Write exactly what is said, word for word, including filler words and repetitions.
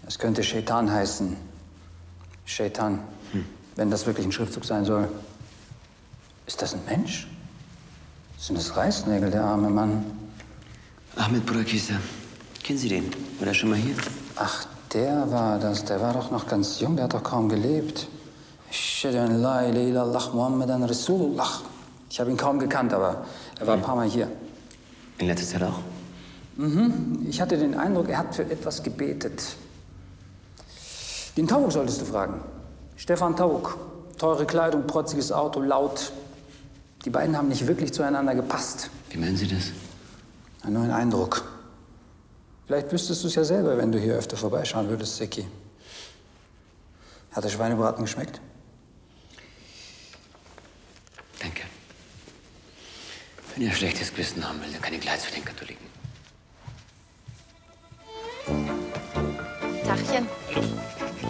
Es könnte Shaitan heißen. Shaitan. Hm. Wenn das wirklich ein Schriftzug sein soll. Ist das ein Mensch? Sind das Reißnägel, der arme Mann? Ahmed Burakisa. Kennen Sie den? War er schon mal hier? Ach, der war das. Der war doch noch ganz jung. Der hat doch kaum gelebt. Ashhadu an la ilaha illallah Muhammadan Rasulullah. Ich habe ihn kaum gekannt, aber er war hm. ein paar Mal hier. In letzter Zeit auch? Mhm. Ich hatte den Eindruck, er hat für etwas gebetet. Den Tawuk solltest du fragen. Stefan Tawuk. Teure Kleidung, protziges Auto, laut. Die beiden haben nicht wirklich zueinander gepasst. Wie meinen Sie das? Nur ein Eindruck. Vielleicht wüsstest du es ja selber, wenn du hier öfter vorbeischauen würdest, Seki. Hat der Schweinebraten geschmeckt? Danke. Wenn ihr ein schlechtes Gewissen haben will, dann kann ich gleich zu den Katholiken. Tachchen.